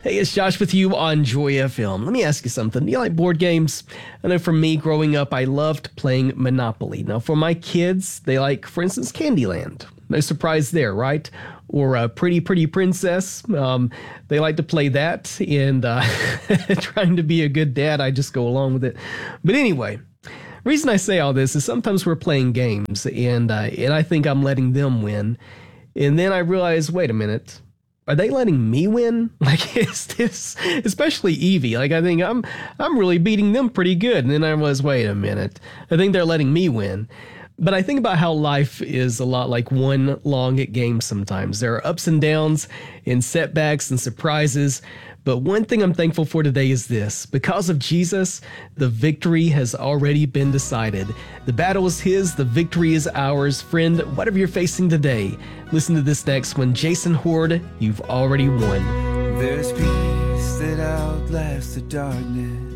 Hey, it's Josh with you on Joy FM. Let me ask you something. Do you like board games? I know for me, growing up, I loved playing Monopoly. Now, for my kids, they like, for instance, Candyland. No surprise there, right? Or Pretty Pretty Princess. They like to play that, and trying to be a good dad, I just go along with it. But anyway, the reason I say all this is sometimes we're playing games, and I think I'm letting them win. And then I realize, wait a minute. Are they letting me win? Like, is this, especially Evie, like, I think I'm really beating them pretty good. And then I was, wait a minute, I think they're letting me win. But I think about how life is a lot like one long game sometimes. There are ups and downs and setbacks and surprises. But one thing I'm thankful for today is this. Because of Jesus, the victory has already been decided. The battle is his, the victory is ours. Friend, whatever you're facing today, listen to this next one. Jason Horde, you've already won. There's peace that outlasts the darkness.